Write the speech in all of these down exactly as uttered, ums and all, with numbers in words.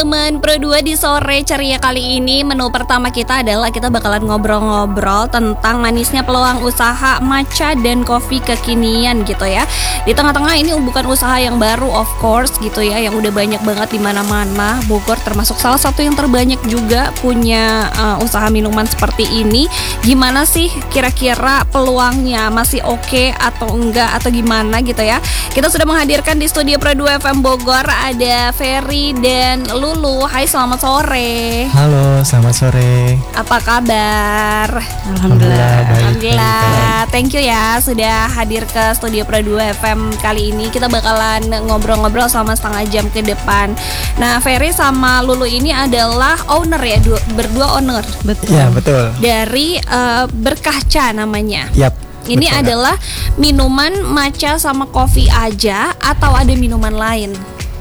teman Pro dua di sore ceria kali ini. Menu pertama kita adalah kita bakalan ngobrol-ngobrol tentang manisnya peluang usaha matcha dan kopi kekinian gitu ya. Di tengah-tengah ini bukan usaha yang baru of course gitu ya, yang udah banyak banget di mana-mana. Bogor termasuk salah satu yang terbanyak juga punya uh, usaha minuman seperti ini. Gimana sih kira-kira peluangnya, masih oke okay atau enggak atau gimana gitu ya. Kita sudah menghadirkan di studio Pro dua F M Bogor ada Ferry dan Lulu. Hai, selamat sore. Halo, selamat sore. Apa kabar? Alhamdulillah. Alhamdulillah. Thank you ya sudah hadir ke studio Pro dua F M kali ini. Kita bakalan ngobrol-ngobrol selama setengah jam ke depan. Nah, Ferry sama Lulu ini adalah owner ya, dua, berdua owner. Betul. Ya, betul. Dari uh, Berkaca namanya. Yap. Ini betul, adalah kan? Minuman matcha sama kopi aja atau ada minuman lain?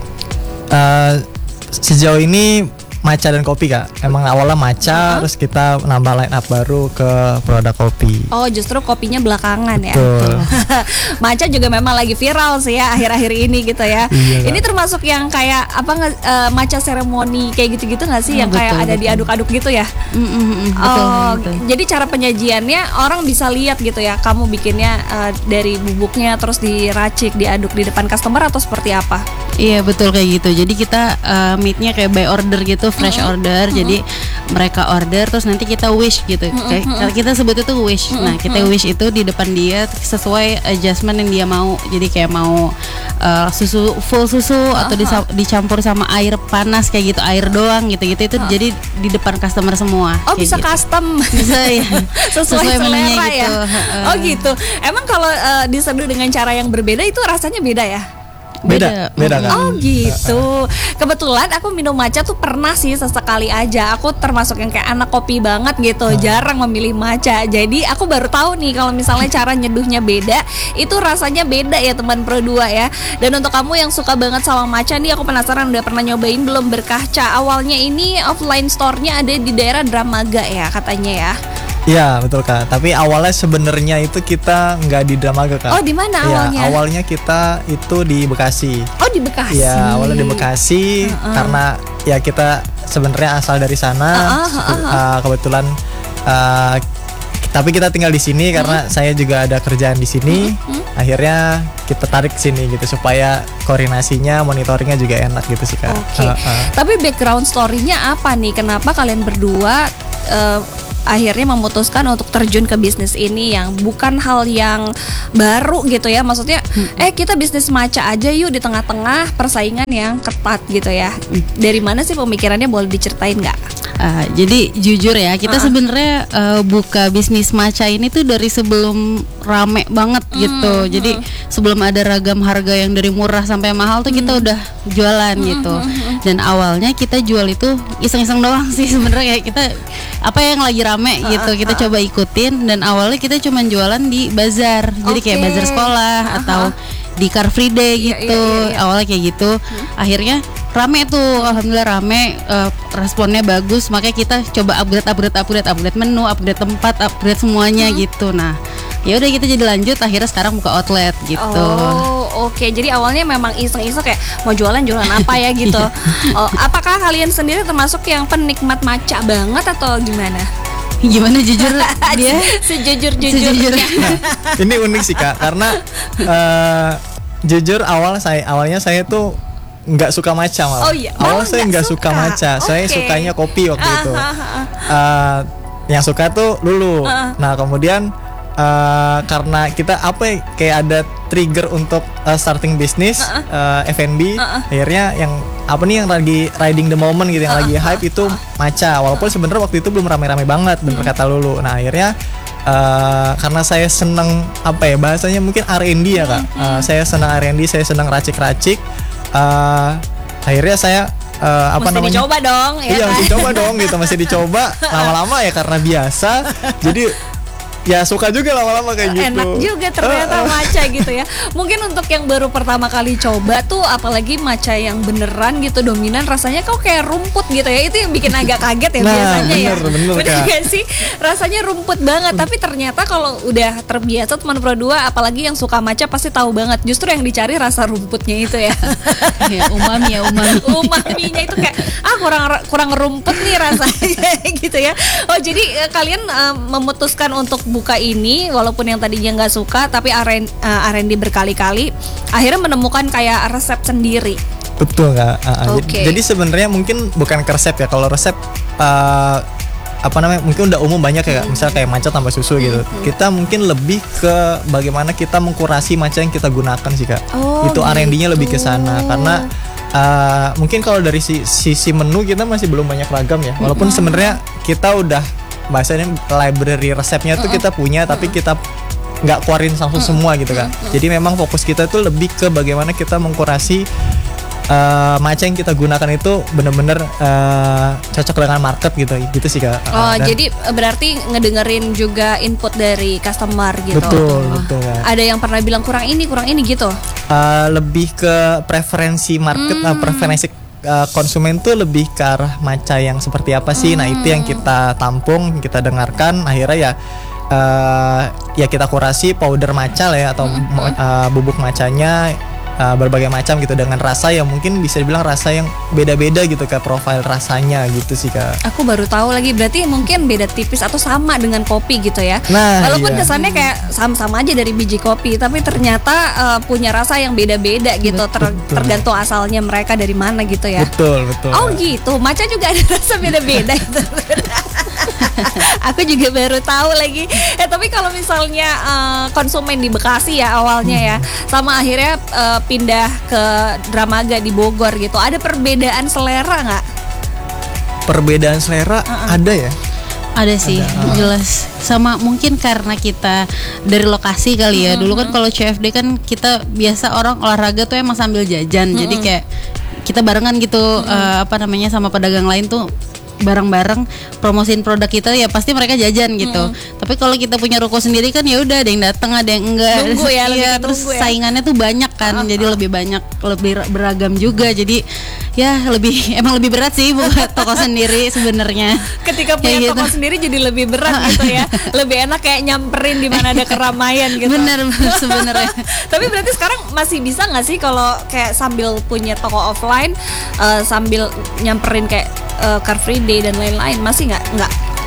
Uh, sejauh ini matcha dan kopi Kak. Emang awalnya matcha, uh-huh. terus kita nambah line up baru ke produk kopi. Oh, justru kopinya belakangan. Betul. Ya. Matcha juga memang lagi viral sih ya akhir-akhir ini gitu ya. Iya, ini termasuk yang kayak apa uh, matcha seremoni kayak gitu-gitu nggak sih, oh, yang betul, kayak ada betul. Diaduk-aduk gitu ya? Mm-hmm, betul, oh, betul. Jadi cara penyajiannya orang bisa lihat gitu ya. Kamu bikinnya uh, dari bubuknya terus diracik, diaduk di depan customer atau seperti apa? Iya betul kayak gitu. Jadi kita uh, meetnya kayak by order gitu, fresh mm-hmm. order. Mm-hmm. Jadi mereka order terus nanti kita wish gitu. Mm-hmm. Kayak kita sebut itu wish. Mm-hmm. Nah kita wish itu di depan dia sesuai adjustment yang dia mau. Jadi kayak mau uh, susu full susu uh-huh. atau disa- dicampur sama air panas kayak gitu, air doang gitu-gitu itu uh-huh. jadi di depan customer semua. Oh bisa gitu. Custom. Bisa ya. sesuai, sesuai selera ya. Gitu. Oh gitu. Emang kalau uh, diseduh dengan cara yang berbeda itu rasanya beda ya? Beda, beda kan? Oh gitu. Kebetulan aku minum matcha tuh pernah sih sesekali aja. Aku termasuk yang kayak anak kopi banget gitu, jarang memilih matcha. Jadi aku baru tahu nih kalau misalnya cara nyeduhnya beda, itu rasanya beda ya teman Pro dua ya. Dan untuk kamu yang suka banget sama matcha nih, aku penasaran udah pernah nyobain belum Berkaca. Awalnya ini offline store-nya ada di daerah Dramaga ya katanya ya. Iya betul Kak, tapi awalnya sebenarnya itu kita nggak di Dramaga Kak. Oh di mana ya, awalnya? Awalnya kita itu di Bekasi. Oh di Bekasi. Iya awalnya di Bekasi uh-uh. karena ya kita sebenarnya asal dari sana. Uh-uh, uh-uh. Uh, kebetulan, uh, tapi kita tinggal di sini karena uh-huh. saya juga ada kerjaan di sini. Uh-huh. Akhirnya kita tarik sini gitu supaya koordinasinya, monitoringnya juga enak gitu sih Kak. Oke. Okay. Uh-uh. Tapi background story-nya apa nih? Kenapa kalian berdua Uh, akhirnya memutuskan untuk terjun ke bisnis ini yang bukan hal yang baru gitu ya. Maksudnya hmm. eh kita bisnis matcha aja yuk di tengah-tengah persaingan yang ketat gitu ya. Dari mana sih pemikirannya, boleh diceritain nggak? Uh, jadi jujur ya kita uh-uh. sebenarnya uh, buka bisnis matcha ini tuh dari sebelum rame banget hmm, gitu. Jadi hmm. sebelum ada ragam harga yang dari murah sampai mahal tuh hmm. kita udah jualan hmm, gitu. Hmm, Dan awalnya kita jual itu iseng-iseng doang sih sebenarnya, kayak kita apa yang lagi rame uh, gitu kita uh, coba ikutin. Dan awalnya kita cuma jualan di bazar, jadi okay. kayak bazar sekolah uh-huh. atau di Car Free Day gitu. Iya, iya, iya. Awalnya kayak gitu. Hmm. Akhirnya rame tuh, alhamdulillah rame, uh, responnya bagus. Makanya kita coba upgrade, upgrade, upgrade, upgrade menu, upgrade tempat, upgrade semuanya hmm. gitu. Nah, ya udah kita jadi lanjut. Akhirnya sekarang buka outlet gitu. Oh, oke. Okay. Jadi awalnya memang iseng-iseng kayak mau jualan-jualan apa ya gitu. Oh, apakah kalian sendiri termasuk yang penikmat matcha banget atau gimana? Gimana jujur dia? Sejujur-jujurnya. Nah, ini unik sih Kak, karena uh, jujur awal saya awalnya saya tuh nggak suka matcha malah. Oh iya. Awal oh, saya nggak suka. suka matcha, okay. Saya sukanya kopi waktu uh, itu. Uh, uh, uh. Uh, yang suka tuh Lulu. Uh. Nah kemudian uh, karena kita apa ya, kayak ada trigger untuk uh, starting bisnis uh, uh. uh, F and B, uh, uh. akhirnya yang apa nih yang lagi riding the moment gitu, yang uh, lagi hype uh, itu matcha. Walaupun sebenarnya waktu itu belum rame-rame banget, bener kata Lulu. Nah akhirnya Uh, karena saya seneng apa ya bahasanya mungkin R and D ya Kak. Uh, saya seneng R and D, saya seneng racik-racik. Uh, akhirnya saya uh, apa mesti namanya? dicoba dong. Ya iya kan? mesti dicoba dong gitu, masih dicoba. Lama-lama ya karena biasa. Jadi ya suka juga lama-lama kayak gitu. Enak juga ternyata uh, uh. matcha gitu ya. Mungkin untuk yang baru pertama kali coba tuh, apalagi matcha yang beneran gitu dominan, rasanya kok kayak rumput gitu ya. Itu yang bikin agak kaget ya nah, biasanya bener, ya. Bener, bener gak sih? Rasanya rumput banget. Tapi ternyata kalau udah terbiasa teman Pro dua, apalagi yang suka matcha pasti tahu banget. Justru yang dicari rasa rumputnya itu ya. Ya umami ya umami. Umaminya itu kayak ah kurang kurang rumput nih rasanya gitu ya. Oh jadi uh, kalian uh, memutuskan untuk buka ini walaupun yang tadinya nggak suka, tapi R and D berkali-kali, akhirnya menemukan kayak resep sendiri. Betul nggak? Uh, okay. Jadi sebenarnya mungkin bukan ke resep ya. Kalau resep uh, apa namanya mungkin udah umum banyak ya, misal kayak matcha tambah susu gitu. Mm-hmm. Kita mungkin lebih ke bagaimana kita mengkurasi matcha yang kita gunakan sih Kak. Oh, itu R and D-nya lebih ke sana karena uh, mungkin kalau dari si, sisi menu kita masih belum banyak ragam ya. Walaupun mm-hmm. sebenarnya kita udah bahasanya library resepnya tuh mm-hmm. kita punya, tapi kita nggak keluarin langsung mm-hmm. semua gitu Kak. Mm-hmm. Jadi memang fokus kita tuh lebih ke bagaimana kita mengkurasi Uh, matcha yang kita gunakan itu benar-benar uh, cocok dengan market gitu gitu sih Kak. Oh, dan jadi berarti ngedengerin juga input dari customer gitu. Betul, betul Kak. Ada yang pernah bilang kurang ini, kurang ini gitu. Uh, lebih ke preferensi market, hmm. uh, preferensi uh, konsumen tuh lebih ke arah matcha yang seperti apa sih. Hmm. Nah, itu yang kita tampung, kita dengarkan, akhirnya ya uh, ya kita kurasi powder matcha lah ya atau hmm. uh, bubuk matchanya. Uh, berbagai macam gitu dengan rasa yang mungkin bisa dibilang rasa yang beda-beda gitu Kak, profil rasanya gitu sih Kak. Aku baru tahu lagi, berarti mungkin beda tipis atau sama dengan kopi gitu ya. Nah, walaupun iya. kesannya kayak sama-sama aja dari biji kopi, tapi ternyata uh, punya rasa yang beda-beda gitu, ter- tergantung asalnya mereka dari mana gitu ya. Betul, betul. Oh gitu, matcha juga ada rasa beda-beda gitu. Aku juga baru tahu lagi. Eh tapi kalau misalnya uh, konsumen di Bekasi ya awalnya ya, sama akhirnya uh, pindah ke Dramaga di Bogor gitu, ada perbedaan selera nggak? Perbedaan selera uh-uh. ada ya? Ada sih, ada. Jelas. Sama mungkin karena kita dari lokasi kali ya. Mm-hmm. Dulu kan kalau C F D kan kita biasa orang olahraga tuh emang sambil jajan. Mm-hmm. Jadi kayak kita barengan gitu, mm-hmm. uh, apa namanya sama pedagang lain tuh bareng-bareng promosiin produk kita ya pasti mereka jajan gitu. Hmm. Tapi kalau kita punya ruko sendiri kan ya udah ada yang datang ada yang enggak. Nunggu ya, iya, terus ya. Saingannya tuh banyak kan. Uh-huh. Jadi lebih banyak, lebih beragam juga. Jadi ya lebih emang lebih berat sih buat toko sendiri sebenarnya. Ketika punya ya, toko gitu. Sendiri jadi lebih berat gitu ya. Lebih enak kayak nyamperin di mana ada keramaian gitu. Bener sebenarnya. Tapi berarti sekarang masih bisa nggak sih kalau kayak sambil punya toko offline uh, sambil nyamperin kayak uh, Car Free Day dan lain-lain, masih nggak nggak?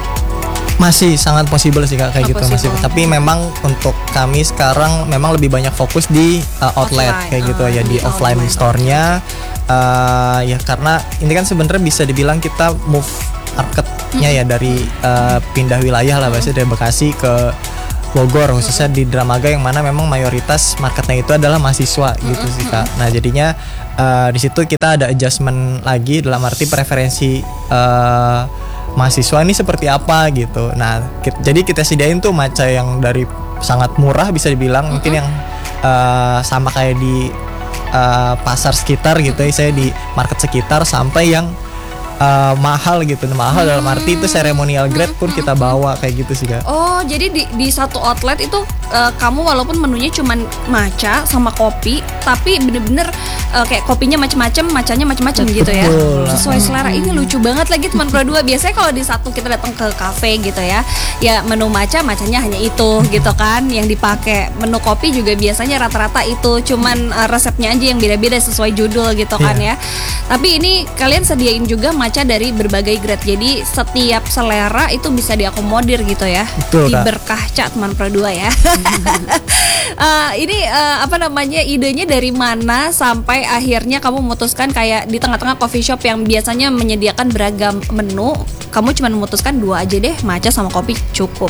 Masih sangat possible sih Kak kayak oh, gitu possible. masih. Tapi memang untuk kami sekarang memang lebih banyak fokus di uh, outlet offline. Kayak gitu uh, ya di offline store-nya uh, ya karena ini kan sebenarnya bisa dibilang kita move marketnya hmm. ya dari uh, pindah wilayah lah biasanya dari Bekasi ke Bogor khususnya di Dramaga yang mana memang mayoritas marketnya itu adalah mahasiswa gitu sih Kak. Nah jadinya uh, di situ kita ada adjustment lagi dalam arti preferensi uh, mahasiswa ini seperti apa gitu. Nah kita, jadi kita sediain tuh matcha yang dari sangat murah bisa dibilang mungkin yang uh, sama kayak di uh, pasar sekitar gitu ya, saya di market sekitar sampai yang Uh, mahal gitu, mahal hmm. dalam arti itu ceremonial grade pun kita bawa kayak gitu sih Kak. Oh jadi di, di satu outlet itu uh, kamu walaupun menunya cuman matcha sama kopi, tapi bener-bener uh, kayak kopinya macam-macam, matchanya macam-macam gitu ya. Sesuai selera. Ini lucu banget lagi teman Pro dua. Biasanya kalau di satu kita datang ke kafe gitu ya, ya menu matcha, matchanya hanya itu gitu kan yang dipakai. Menu kopi juga biasanya rata-rata itu, cuman uh, resepnya aja yang beda-beda sesuai judul gitu kan yeah. ya. Tapi ini kalian sediain juga matcha dari berbagai grade, jadi setiap selera itu bisa diakomodir gitu ya. Betul, di berkah Cak teman Pro dua ya. uh, ini uh, apa namanya idenya dari mana sampai akhirnya kamu memutuskan kayak di tengah-tengah coffee shop yang biasanya menyediakan beragam menu, kamu cuma memutuskan dua aja deh, matcha sama kopi cukup.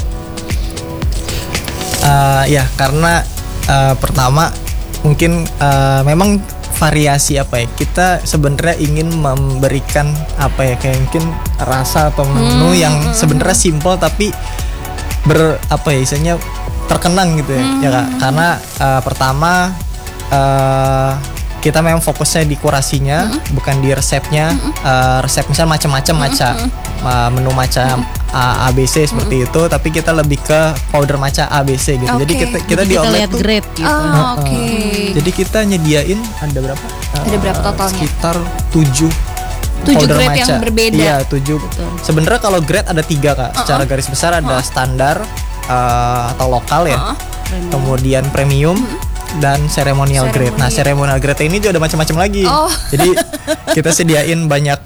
Uh, ya karena uh, pertama mungkin uh, memang variasi apa ya, kita sebenarnya ingin memberikan apa ya kayak mungkin rasa atau menu hmm, yang sebenarnya simple tapi ber apa ya istilahnya terkenang gitu ya, hmm. ya Kak. Karena uh, pertama uh, kita memang fokusnya di kurasinya, hmm. bukan di resepnya. hmm. uh, resep misalnya macam-macam hmm. matcha, uh, menu matcha hmm. A B C seperti hmm. itu, tapi kita lebih ke powder matcha A B C gitu. Okay. Jadi kita kita Jadi di kita outlet tuh grade gitu. Oh, uh, oke. Okay. Jadi kita nyediain ada berapa? Uh, ada berapa totalnya? Sekitar tujuh tujuh grade matcha yang berbeda. Iya, tujuh. Sebenarnya kalau grade ada tiga Kak. Uh-uh. Secara garis besar ada uh-uh. standar uh, atau lokal ya. Uh-uh. Kemudian premium. Uh-huh. Dan ceremonial grade. Nah, ceremonial grade ini juga ada macam-macam lagi. Oh. Jadi kita sediain banyak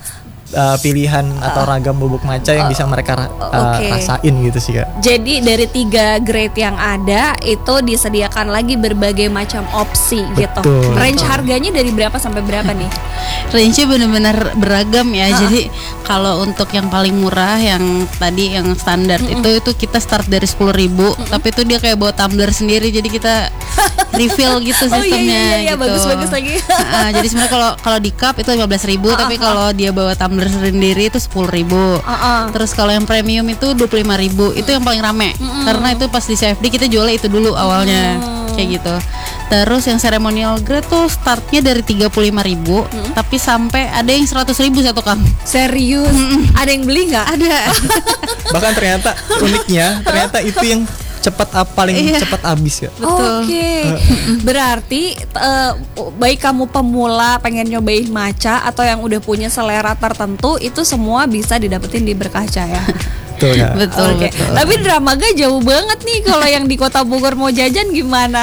uh, pilihan atau ragam bubuk matcha yang bisa mereka uh, okay. rasain gitu sih Kak. Jadi dari tiga grade yang ada itu disediakan lagi berbagai macam opsi. Betul, gitu. Range betul. Harganya dari berapa sampai berapa nih? Range-nya benar-benar beragam ya. Uh-uh. Jadi kalau untuk yang paling murah yang tadi yang standar uh-uh. itu itu kita start dari sepuluh ribu, uh-uh. tapi itu dia kayak bawa tumbler sendiri, jadi kita refill gitu sistemnya. Oh iya iya iya, gitu. bagus-bagus lagi. Nah, jadi sebenarnya kalau kalau di cup itu lima belas ribu, uh-uh. tapi kalau dia bawa tumbler sendiri itu sepuluh ribu. Uh-uh. Terus kalau yang premium itu dua puluh lima ribu, itu yang paling rame. Uh-uh. Karena itu pas di C F D kita jualnya itu dulu awalnya. Uh-uh. Kayak gitu. Terus yang ceremonial grade tuh startnya dari tiga puluh lima ribu, uh-uh. tapi sampai ada yang seratus ribu satu cup. Serius? Uh-uh. Ada yang beli nggak? Ada. Bahkan ternyata uniknya ternyata itu yang cepat uh, paling iya. cepat habis ya. Oke. Okay. Berarti uh, baik kamu pemula pengen nyobain matcha atau yang udah punya selera tertentu, itu semua bisa didapetin di Berkaca ya. Betul, ya. Betul, okay. betul. Tapi Dramaga jauh banget nih, kalau yang di Kota Bogor mau jajan gimana?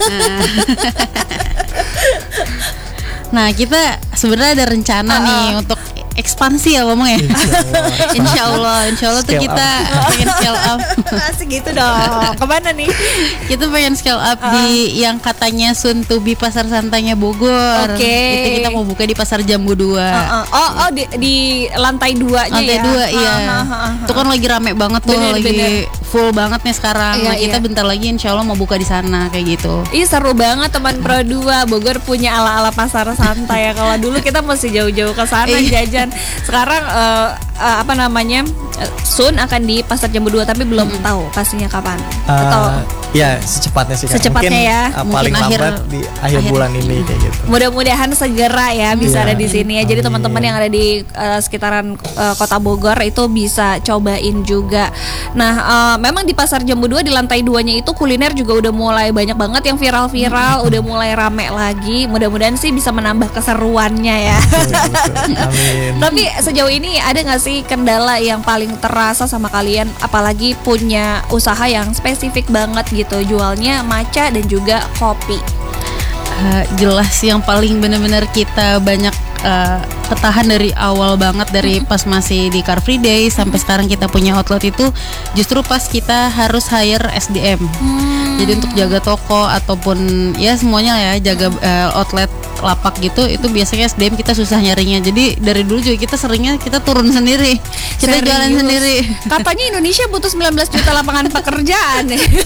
Nah, kita sebenarnya ada rencana uh-uh. nih untuk ekspansi ya ngomongnya. Insya Allah, Insya Allah tuh kita up. pengen scale up. Segitu dong. Kemana nih? Kita pengen scale up uh. di yang katanya soon to be Pasar Santanya Bogor. Oke. Okay. Itu kita mau buka di Pasar Jambu dua. Uh-uh. Oh, oh di, di lantai duanya lantai ya. Lantai dua, iya. Uh-huh. Itu kan lagi rame banget tuh, bener, lagi bener. full banget nih sekarang. Iya, nah, kita iya. bentar lagi Insya Allah mau buka di sana kayak gitu. Ih, seru banget teman Pro dua. Bogor punya ala-ala Pasar Santai ya. Kalau dulu kita masih jauh-jauh ke sana jajan. Sekarang uh, uh, apa namanya? Uh, soon akan di Pasar Jambu dua, tapi belum hmm. tahu pastinya kapan. Uh, Atau ya secepatnya sih kan. Secepatnya mungkin, ya. Uh, Mungkin paling akhir, lambat di akhir, akhir bulan ini kayak gitu. Mudah-mudahan segera ya bisa yeah. ada di sini ya. Jadi Amin. teman-teman yang ada di uh, sekitaran uh, Kota Bogor itu bisa cobain juga. Nah, uh, memang di Pasar Jambu dua di lantai duanya itu kuliner juga udah mulai banyak banget yang viral-viral, udah mulai rame lagi. Mudah-mudahan sih bisa menambah keseruannya ya. Amin. Tapi sejauh ini ada nggak sih kendala yang paling terasa sama kalian, apalagi punya usaha yang spesifik banget gitu, jualnya matcha dan juga kopi? Uh, jelas yang paling benar-benar kita banyak uh, ketahan dari awal banget, dari pas masih di Car Free Day sampai sekarang kita punya outlet itu justru pas kita harus hire S D M. Hmm. Jadi untuk jaga toko ataupun ya semuanya ya, jaga uh, outlet lapak gitu, itu biasanya S D M kita susah nyarinya. Jadi dari dulu juga kita seringnya kita turun sendiri, kita Serius? jualan sendiri. Katanya Indonesia butuh sembilan belas juta lapangan pekerjaan.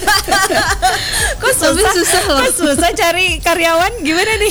Kok susah, susah loh. Kok susah cari karyawan, gimana nih?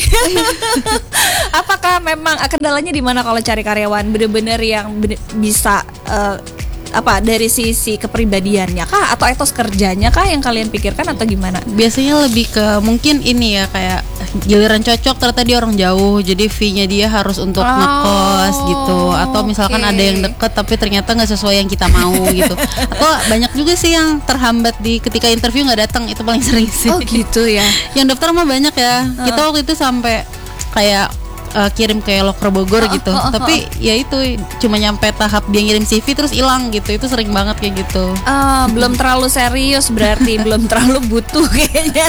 Apakah memang kendalanya di mana kalau cari karyawan benar-benar yang bener, bisa uh, apa dari sisi kepribadiannya kah atau etos kerjanya kah yang kalian pikirkan atau gimana? Biasanya lebih ke mungkin ini ya, kayak giliran cocok ternyata dia orang jauh, jadi fee-nya dia harus untuk oh, ngekos gitu, atau misalkan okay. ada yang deket tapi ternyata nggak sesuai yang kita mau gitu. Atau banyak juga sih yang terhambat di ketika interview nggak datang, itu paling sering sih. Oh gitu ya. Yang daftar mah banyak ya. Uh. Kita waktu itu sampai kayak Uh, kirim ke loker Bogor oh, gitu, oh, oh, tapi oh. ya itu cuma nyampe tahap dia ngirim C V terus hilang gitu, itu sering banget kayak gitu. Uh, belum terlalu serius berarti, belum terlalu butuh kayaknya.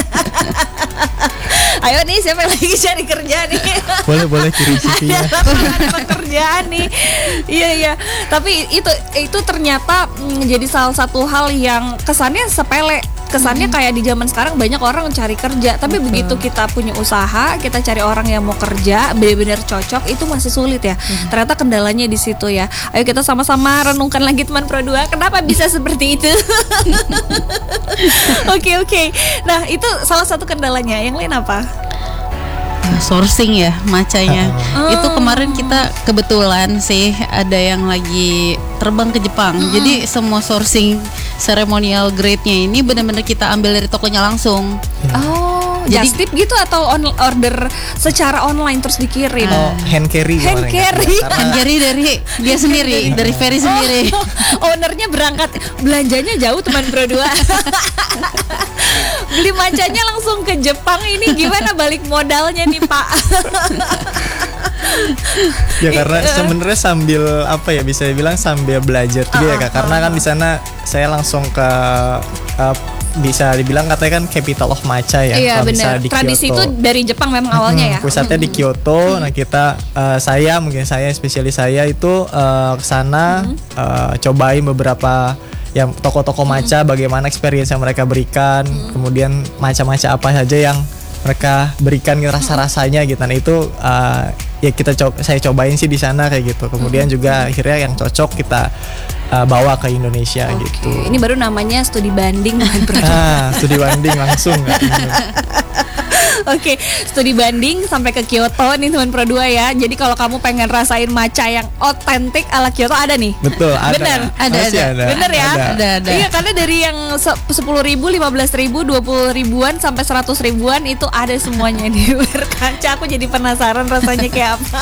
Ayo nih, siapa yang lagi cari kerja nih? Boleh boleh kirim C V-nya. Ada pekerjaan nih. Iya iya. Tapi itu itu ternyata menjadi salah satu hal yang kesannya sepele. Kesannya kayak di zaman sekarang banyak orang cari kerja, tapi betul. Begitu kita punya usaha, kita cari orang yang mau kerja benar-benar cocok, itu masih sulit ya. Hmm. Ternyata kendalanya di situ ya. Ayo kita sama-sama renungkan lagi teman Pro dua, kenapa bisa seperti itu? Oke oke. Nah, itu salah satu kendalanya. Yang lain apa? Sourcing ya matchanya. Oh. Itu kemarin kita kebetulan sih ada yang lagi terbang ke Jepang. Hmm. Jadi semua sourcing ceremonial grade-nya ini benar-benar kita ambil dari tokonya langsung. Oh, jadi just tip gitu atau on order secara online terus dikirim? Oh, hand carry. Hand carry. Ya, hand carry dari dia sendiri, dari Ferry sendiri. Oh, ownernya berangkat, belanjanya jauh teman Pro dua. Beli matchanya langsung ke Jepang, ini gimana balik modalnya nih Pak? Ya karena sebenarnya sambil apa ya, bisa dibilang sambil belajar juga uh, ya Kak, karena uh, kan di sana saya langsung ke uh, bisa dibilang katanya kan capital of matcha ya. Iya benar. Tradisi itu dari Jepang memang awalnya ya. Pusatnya di Kyoto. Nah kita uh, saya mungkin saya spesialis saya itu uh, kesana uh, cobain beberapa yang toko-toko matcha, bagaimana experience yang mereka berikan, kemudian matcha-matcha apa saja yang mereka berikan rasa-rasanya gitu. Nah itu uh, ya kita co- saya cobain sih di sana kayak gitu. Kemudian juga akhirnya yang cocok kita uh, bawa ke Indonesia okay. gitu. Ini baru namanya studi banding dengan produk. Ah, studi banding langsung. Oke, okay, studi banding sampai ke Kyoto nih teman Pro dua ya. Jadi kalau kamu pengen rasain matcha yang otentik ala Kyoto ada nih. Betul, ada. Bener, ada, ada. ada. Bener ya? Ada, ada, ada. Iya, karena dari yang sepuluh ribu, lima belas ribu, dua puluh ribuan sampai seratus ribuan itu ada semuanya di berkaca. Aku jadi penasaran rasanya kayak apa.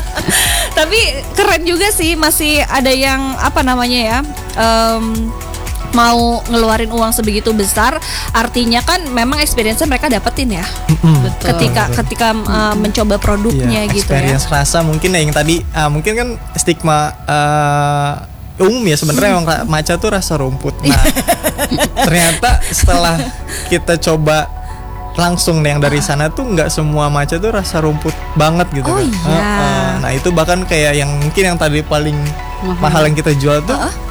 Tapi keren juga sih, masih ada yang apa namanya ya? Um, mau ngeluarin uang sebegitu besar, artinya kan memang experience-nya mereka dapetin ya. Mm-hmm. Betul. Ketika ketika uh, mencoba produknya iya, gitu ya. Experience rasa mungkin ya yang tadi uh, mungkin kan stigma uh, umum ya sebenarnya emang hmm. matcha tuh rasa rumput. Nah, ternyata setelah kita coba langsung nih yang dari sana tuh nggak semua matcha tuh rasa rumput banget gitu oh, kan. Iya. Uh, uh, nah, itu bahkan kayak yang mungkin yang tadi paling mahal, mahal yang kita jual tuh uh-uh.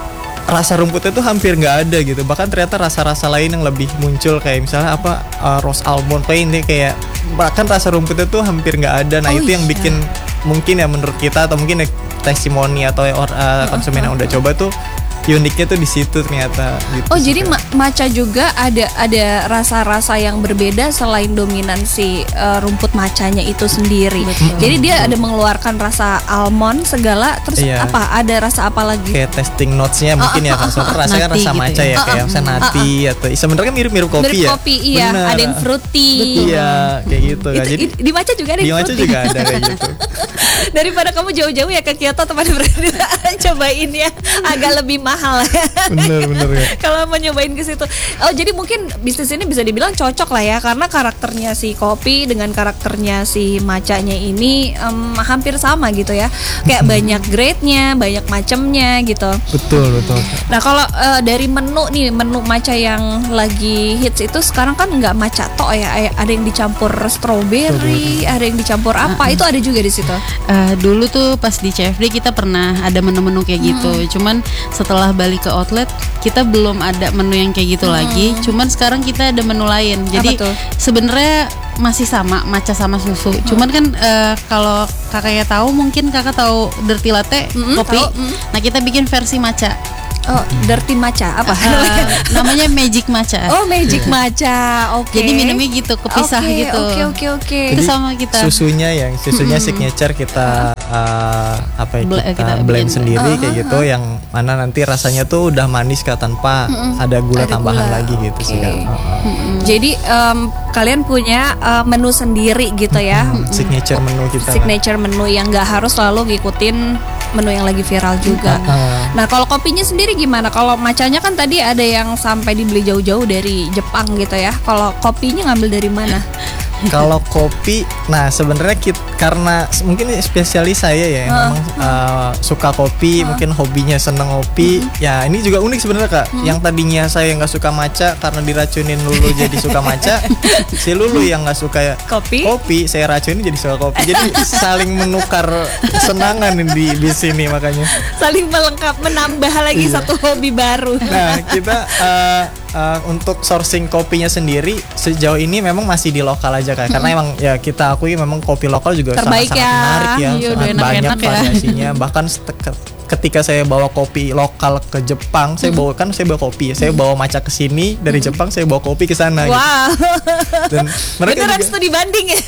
rasa rumputnya tuh hampir nggak ada gitu. Bahkan ternyata rasa-rasa lain yang lebih muncul kayak misalnya apa uh, rose almond kayak ini kayak bahkan rasa rumputnya tuh hampir nggak ada. Nah oh, itu yang iya. bikin mungkin ya menurut kita atau mungkin ya testimoni atau uh, konsumen yang udah coba tuh uniknya tuh di situ ternyata gitu. Oh jadi ma- matcha juga ada ada rasa-rasa yang berbeda selain dominansi uh, rumput matchanya itu sendiri. Betul. Jadi dia ada mengeluarkan rasa almond segala terus iya. apa ada rasa apa lagi? Kayak tasting notes-nya mungkin uh, uh, ya kan. Uh, uh, rasanya kan rasa gitu matcha ya, ya kayak misalnya uh, uh, nati uh, uh. atau sebenarnya mirip-mirip kopi mirip ya. Mirip kopi iya, bener. Ada yang fruity. Iya, kayak gitu kan. Jadi di matcha juga ada. Di matcha juga ada kayak gitu. Daripada kamu jauh-jauh ya ke Kyoto tempat berdua cobain ya agak lebih mahal ya. Bener bener ya. Kalau mau nyobain ke situ. Oh jadi mungkin bisnis ini bisa dibilang cocok lah ya karena karakternya si kopi dengan karakternya si matchanya ini um, hampir sama gitu ya. Kayak banyak grade-nya, banyak macamnya gitu. Betul betul. Nah kalau uh, dari menu nih menu matcha yang lagi hits itu sekarang kan nggak matcha tok ya. Ada yang dicampur strawberry, ada yang dicampur apa? Uh-uh. Itu ada juga di situ. Uh, dulu tuh pas di C F D kita pernah ada menu-menu kayak gitu. Hmm. Cuman setelah balik ke outlet kita belum ada menu yang kayak gitu hmm. lagi. Cuman sekarang kita ada menu lain. Jadi sebenarnya masih sama matcha sama susu. Hmm. Cuman kan uh, kalau kakaknya tahu mungkin kakak tahu dirty latte hmm, kopi. Tahu, hmm. Nah kita bikin versi matcha. Oh, dirty matcha apa? Uh, namanya magic matcha. Oh, magic matcha. Oke. Okay. Jadi minumnya gitu, kepisah okay, gitu. Oke, oke, oke. Itu sama kita. Susunya yang susunya hmm. signature kita uh, apa ya Bl- kita, kita blend bikin. sendiri uh, kayak gitu uh, yang mana nanti rasanya tuh udah manis kak tanpa uh, ada gula ada tambahan gula. lagi gitu okay. sih kan. Uh, uh. Hmm. Jadi um, kalian punya uh, menu sendiri gitu ya. Hmm. Signature menu kita. Signature lah. Menu yang nggak harus selalu ngikutin menu yang lagi viral juga. Uh, uh. Nah, kalau kopinya sendiri gimana? Kalau matchanya kan tadi ada yang sampai dibeli jauh-jauh dari Jepang gitu ya. Kalau kopinya ngambil dari mana? Kalau kopi, nah sebenarnya kita karena mungkin spesialis saya ya, yang uh, memang uh, suka kopi, uh, mungkin hobinya seneng kopi. Uh, ya ini juga unik sebenarnya kak. Uh, yang tadinya saya nggak suka matcha karena diracunin Lulu jadi suka matcha. Si Lulu yang nggak suka kopi, kopi saya racunin jadi suka kopi. Jadi saling menukar kesenangan di di sini makanya. Saling melengkap, menambah lagi iya. satu hobi baru. Nah kita uh, uh, untuk sourcing kopinya sendiri sejauh ini memang masih di lokal aja kan. Karena emang ya kita akui memang kopi lokal juga terbaik sangat, ya. sangat menarik ya, Yuk, sangat enak, banyak enak variasinya. Ya. Bahkan ketika saya bawa kopi lokal ke Jepang, saya bawa kan saya bawa kopi ya. Saya bawa matcha ke sini dari Jepang, saya bawa kopi ke sana. Wow. Gitu. Dan mereka beneran juga, studi banding ya.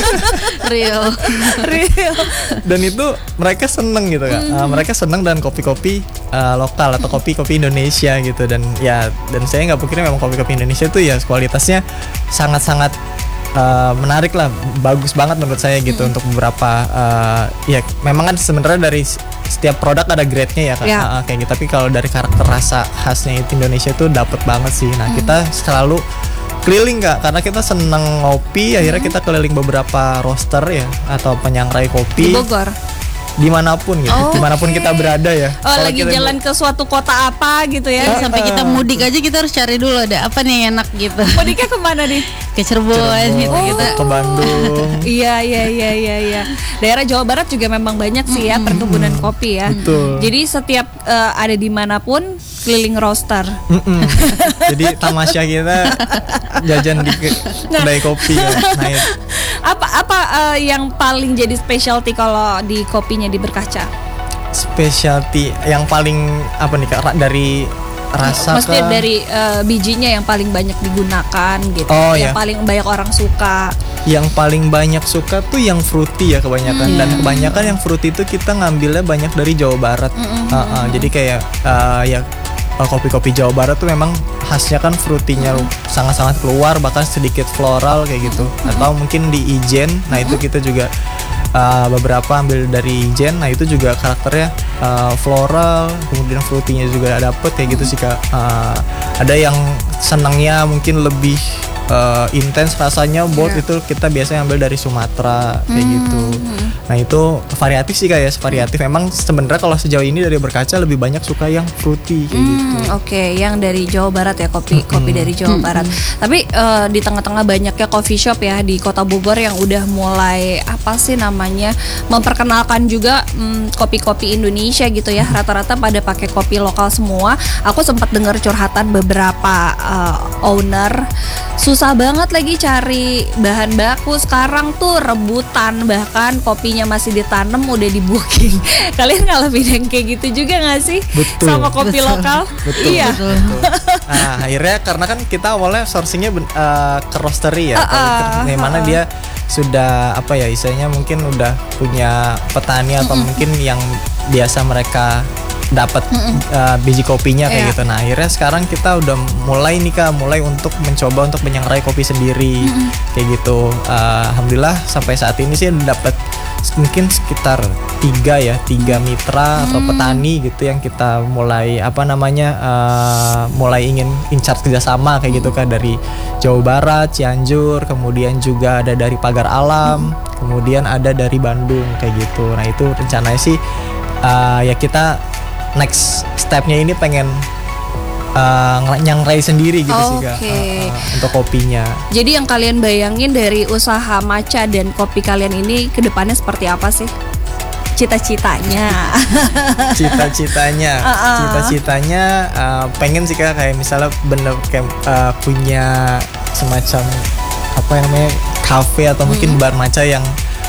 Real. Real. Dan itu mereka seneng gitu kan. Uh, mereka seneng dan kopi-kopi uh, lokal atau kopi-kopi Indonesia gitu. Dan ya dan saya nggak pikir memang kopi-kopi Indonesia itu ya kualitasnya sangat-sangat Uh, menarik lah, bagus banget menurut saya gitu mm-hmm. untuk beberapa uh, ya memang kan sebenarnya dari setiap produk ada grade-nya ya kan yeah. uh, kayak gitu. Tapi kalau dari karakter rasa khasnya itu Indonesia itu dapet banget sih. Nah mm-hmm. kita selalu keliling kak karena kita seneng ngopi, mm-hmm. akhirnya kita keliling beberapa roaster ya atau penyangrai kopi di Bogor. dimanapun gitu, Oh, dimanapun okay. kita berada ya. Oh, Kalau lagi kita jalan ke suatu kota apa gitu ya? Ya, sampai kita mudik aja kita harus cari dulu ada apa nih yang enak gitu. Mudiknya kemana nih? Ke Cirebon, Cirebon, gitu kita. ke Bandung. Iya iya iya iya iya. Daerah Jawa Barat juga memang banyak sih ya perkebunan kopi ya. Betul. Jadi setiap uh, ada dimanapun keliling roaster. Mm-mm. Jadi tamasya kita jajan di ke- kedai kopi ya. Nah, itu. Apa apa uh, yang paling jadi specialty kalau di kopinya di Berkaca? Specialty yang paling apa nih Kak, Ra- dari rasa Maksudnya kah? dari uh, bijinya yang paling banyak digunakan gitu. Oh, yang ya. paling banyak orang suka. Yang paling banyak suka tuh yang fruity ya kebanyakan. Hmm. Dan kebanyakan yang fruity itu kita ngambilnya banyak dari Jawa Barat. Mm-mm. Uh, uh, jadi kayak uh, ya uh, kopi-kopi Jawa Barat tuh memang khasnya kan fruity-nya sangat-sangat keluar, bahkan sedikit floral kayak gitu. Atau mungkin di Ijen, nah itu kita juga uh, beberapa ambil dari Ijen. Nah itu juga karakternya uh, floral, kemudian fruity-nya juga dapet kayak gitu sih Kak. Uh, ada yang senangnya mungkin lebih uh, intens rasanya, bold, Yeah. itu kita biasanya ambil dari Sumatera kayak gitu. Nah itu variatif sih Kak ya, variatif. Memang sebenarnya kalau sejauh ini dari Berkaca lebih banyak suka yang fruity kayak gitu. Hmm, Oke, yang dari Jawa Barat ya kopi kopi dari Jawa Barat. Tapi eh, di tengah-tengah banyaknya coffee shop ya di Kota Bogor yang udah mulai apa sih namanya memperkenalkan juga mm, kopi-kopi Indonesia gitu ya. Rata-rata pada pakai kopi lokal semua. Aku sempat dengar curhatan beberapa eh, owner susah banget lagi cari bahan baku. Sekarang tuh rebutan, bahkan kopinya masih ditanam udah di booking. Kalian ngalamin yang kayak gitu juga nggak sih? Betul. Sama kopi Betul. lokal? Betul, Iya. betul. Nah akhirnya karena kan kita awalnya sourcingnya ben- uh, ke roastery ya, Uh, uh, di mana uh. dia sudah apa ya istilahnya mungkin udah punya petani atau mungkin yang biasa mereka dapat uh, biji kopinya kayak Iya. gitu. Nah akhirnya sekarang kita udah mulai nih Kak, mulai untuk mencoba untuk menyangrai kopi sendiri kayak gitu. Uh, Alhamdulillah sampai saat ini sih dapat mungkin sekitar tiga ya tiga mitra atau petani gitu yang kita mulai apa namanya uh, mulai ingin incar kerjasama kayak gitu Kak, dari Jawa Barat, Cianjur, kemudian juga ada dari Pagar Alam, kemudian ada dari Bandung kayak gitu. Nah itu rencananya sih uh, ya kita next stepnya ini pengen uh, nyangrai sendiri gitu sih Kak, Oke. uh, uh, untuk kopinya. Jadi yang kalian bayangin dari usaha matcha dan kopi kalian ini ke depannya seperti apa sih? Cita-citanya. Cita-citanya, Uh-uh. cita-citanya uh, pengen sih Kak, kayak misalnya bener kayak uh, punya semacam apa yang namanya cafe atau mungkin bar matcha yang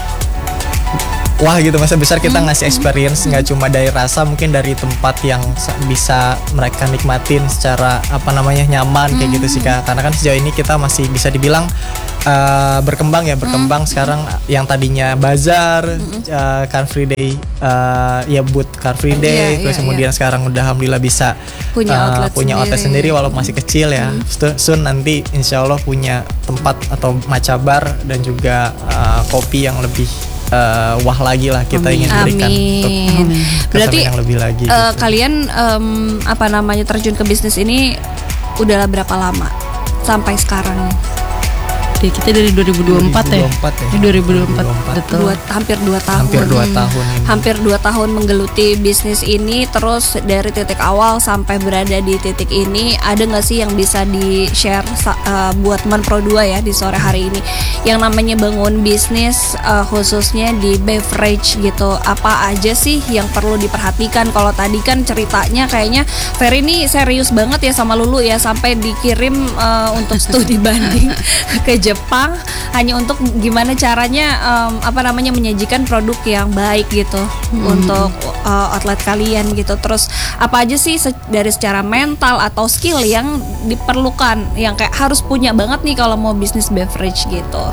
wah gitu, masa besar kita ngasih experience nggak cuma dari rasa, mungkin dari tempat yang sa- bisa mereka nikmatin secara apa namanya nyaman kayak gitu sih Kak. Karena kan sejauh ini kita masih bisa dibilang uh, berkembang ya berkembang sekarang yang tadinya bazar, uh, Car Free Day, uh, ya booth Car Free Day, Iya, terus iya, kemudian sekarang udah alhamdulillah bisa Punya uh, outlet punya outlet sendiri. sendiri walaupun masih kecil ya. Stu- Soon nanti insya Allah punya tempat atau matcha bar dan juga uh, kopi yang lebih uh, wah lagi lah kita ingin berikan untuk Amin. Berarti kesenangan yang lebih lagi. eh, gitu. kalian em, apa namanya terjun ke bisnis ini udah berapa lama sampai sekarang? Deh, kita dari dua ribu dua puluh empat ya. dua ribu dua puluh empat ya. Ini dua ribu dua puluh empat, dua ribu dua puluh empat. betul. Dua, hampir dua tahun. Hampir dua Hmm. tahun ini. Hampir dua tahun menggeluti bisnis ini, terus dari titik awal sampai berada di titik ini, ada nggak sih yang bisa di share sa- uh, buat Manpro dua ya di sore hari ini, yang namanya bangun bisnis uh, khususnya di beverage gitu, apa aja sih yang perlu diperhatikan? Kalau tadi kan ceritanya kayaknya Ferry ini serius banget ya sama Lulu ya, sampai dikirim uh, untuk studi banding ke Jepang hanya untuk gimana caranya um, apa namanya menyajikan produk yang baik gitu untuk uh, outlet kalian gitu. Terus apa aja sih se- dari secara mental atau skill yang diperlukan, yang kayak harus punya banget nih kalau mau bisnis beverage gitu?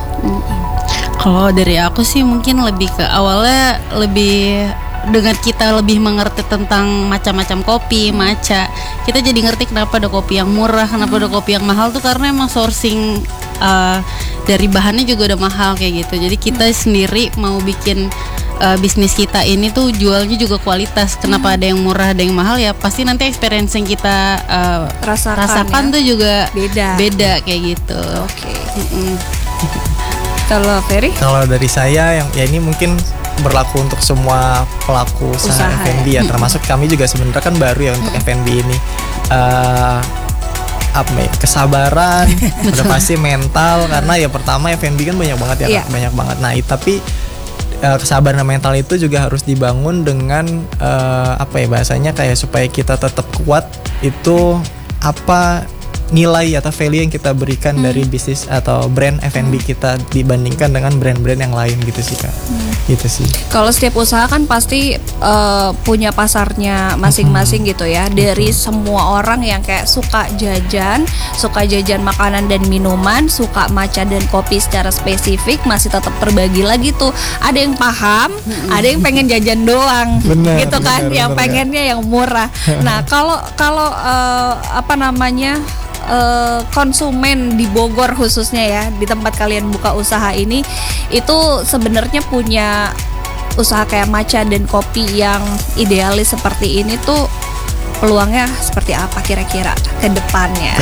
Kalau dari aku sih mungkin lebih ke awalnya lebih dengan kita lebih mengerti tentang macam-macam kopi, matcha, kita jadi ngerti kenapa ada kopi yang murah, kenapa ada kopi yang mahal tuh karena emang sourcing uh, dari bahannya juga udah mahal kayak gitu. Jadi kita sendiri mau bikin uh, bisnis kita ini tuh jualnya juga kualitas. Kenapa ada yang murah, ada yang mahal ya pasti nanti experience yang kita uh, Rasakan, rasakan ya? tuh juga Beda. beda kayak gitu. Oke. Mm-mm. Kalau Ferry? Kalau dari saya yang ya ini mungkin berlaku untuk semua pelaku usaha, usaha F and B ya, termasuk kami juga sebenarnya kan baru ya untuk F and B ini. Uh, apa ya, kesabaran, udah pasti mental, karena ya pertama F and B kan banyak banget ya, yeah. banyak banget. Nah, tapi uh, kesabaran mental itu juga harus dibangun dengan uh, apa ya bahasanya kayak supaya kita tetap kuat itu apa nilai atau value yang kita berikan hmm. dari bisnis atau brand F and B kita dibandingkan dengan brand-brand yang lain gitu sih Kak. Hmm. Gitu sih. Kalau setiap usaha kan pasti uh, punya pasarnya masing-masing hmm. gitu ya. Dari hmm. semua orang yang kayak suka jajan, suka jajan makanan dan minuman, suka matcha dan kopi secara spesifik, masih tetap terbagi lagi tuh. Ada yang paham, hmm. ada yang pengen jajan doang, bener, gitu kan. Bener, yang bener, pengennya ya. Yang murah. Nah, kalau kalau uh, apa namanya? Uh, konsumen di Bogor khususnya ya, di tempat kalian buka usaha ini, itu sebenarnya punya usaha kayak matcha dan kopi yang idealis seperti ini tuh peluangnya seperti apa kira-kira ke depannya?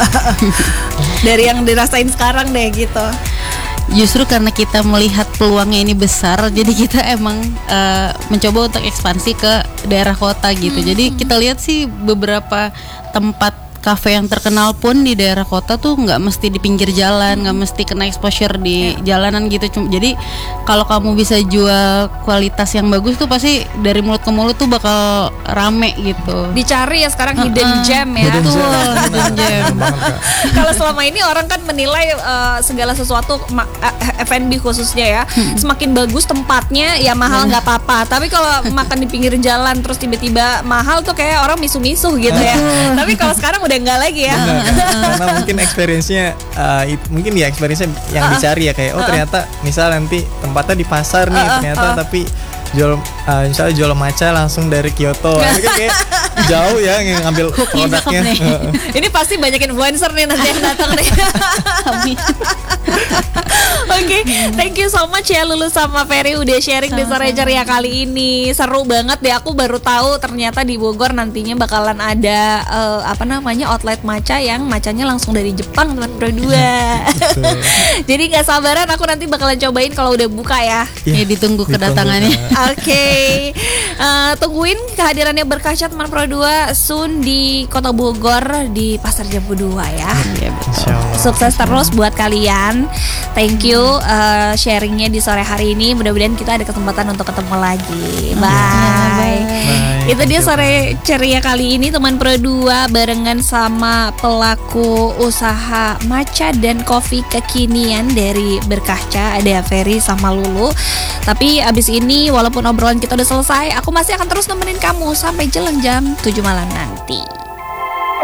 Dari yang dirasain sekarang deh gitu. Justru karena kita melihat peluangnya ini besar, jadi kita emang uh, mencoba untuk ekspansi ke daerah kota gitu. Hmm. Jadi kita lihat sih beberapa tempat kafe yang terkenal pun di daerah kota tuh nggak mesti di pinggir jalan, nggak mesti kena exposure di yeah. jalanan gitu. Cuma jadi kalau kamu bisa jual kualitas yang bagus tuh pasti dari mulut ke mulut tuh bakal rame gitu. Dicari ya sekarang hidden uh-uh. gem ya. Hidden tuh hidden gem. Kalau selama ini orang kan menilai uh, segala sesuatu ma- F and B khususnya ya, hmm. semakin bagus tempatnya ya mahal nggak hmm. apa-apa. Tapi kalau makan di pinggir jalan terus tiba-tiba mahal tuh kayak orang misu-misu gitu ya. Tapi kalau sekarang udah enggak lagi ya. Benar, karena mungkin experience-nya uh, it, mungkin ya experience-nya yang uh-uh. dicari ya kayak oh ternyata misal nanti tempatnya di pasar nih uh-uh. ternyata uh-uh. tapi jual uh, misalnya jual matcha langsung dari Kyoto. Itu kayak jauh ya yang ngambil produknya. Ini pasti banyak influencer nih nanti yang datang nih. Oke, okay, thank you so much ya Lulu sama Ferry udah sharing di Sore Ceria kali ini. Seru banget deh, aku baru tahu ternyata di Bogor nantinya bakalan ada uh, apa namanya outlet matcha yang matchanya langsung dari Jepang teman Pro dua. Jadi nggak sabaran aku nanti bakalan cobain kalau udah buka ya. Ya, ya ditunggu kedatangannya. Oke, okay. uh, tungguin kehadirannya Berkaca teman Pro dua soon di Kota Bogor di Pasar Jambu dua ya. Iya betul. Sukses terus buat kalian. Thank you uh, sharingnya di sore hari ini. Mudah-mudahan kita ada kesempatan untuk ketemu lagi. Bye. Bye. Bye. Itu dia Sore Ceria kali ini teman Pro dua barengan sama pelaku usaha matcha dan kopi kekinian dari Berkaca, ada Ferry sama Lulu. Tapi abis ini walaupun obrolan kita udah selesai, aku masih akan terus nemenin kamu sampai jelang jam tujuh malam nanti.